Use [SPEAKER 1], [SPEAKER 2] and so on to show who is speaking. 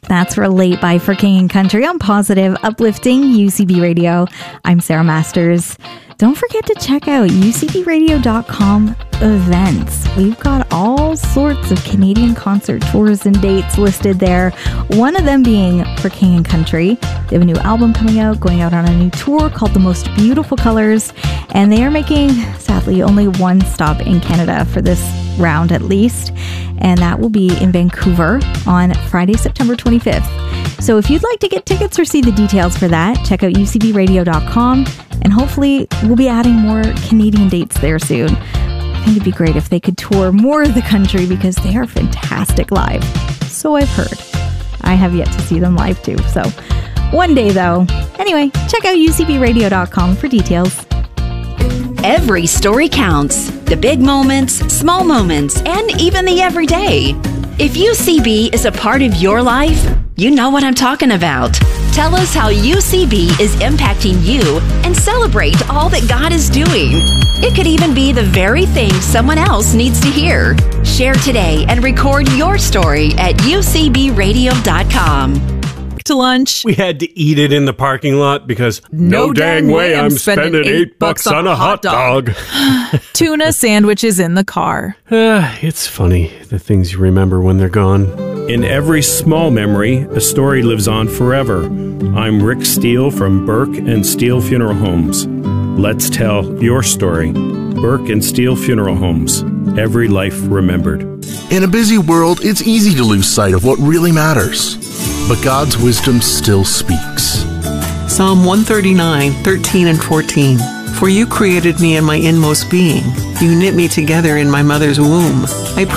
[SPEAKER 1] That's Relate by For King and Country on Positive, Uplifting UCB Radio. I'm Sarah Masters. Don't forget to check out ucbradio.com events. We've got all sorts of Canadian concert tours and dates listed there. One of them being For King and Country. They have a new album coming out, going out on a new tour called The Most Beautiful Colors. And they are making, sadly, only one stop in Canada for this round at least. And that will be in Vancouver on Friday, September 25th. So if you'd like to get tickets or see the details for that, check out ucbradio.com. And hopefully we'll be adding more Canadian dates there soon. I think it'd be great if they could tour more of the country because they are fantastic live. So I've heard. I have yet to see them live too. So one day though. Anyway, check out ucbradio.com for details.
[SPEAKER 2] Every story counts. The big moments, small moments, and even the everyday. If UCB is a part of your life, you know what I'm talking about. Tell us how UCB is impacting you and celebrate all that God is doing. It could even be the very thing someone else needs to hear. Share today and record your story at ucbradio.com.
[SPEAKER 3] To lunch.
[SPEAKER 4] We had to eat it in the parking lot because no dang way I'm spending $8 on a hot dog.
[SPEAKER 3] Tuna sandwiches in the car.
[SPEAKER 4] It's funny, the things you remember when they're gone.
[SPEAKER 5] In every small memory, a story lives on forever. I'm Rick Steele from Burke and Steele Funeral Homes. Let's tell your story. Burke and Steele Funeral Homes. Every life remembered.
[SPEAKER 6] In a busy world, it's easy to lose sight of what really matters. But God's wisdom still speaks.
[SPEAKER 7] Psalm 139, 13 and 14. For you created me in my inmost being. You knit me together in my mother's womb. I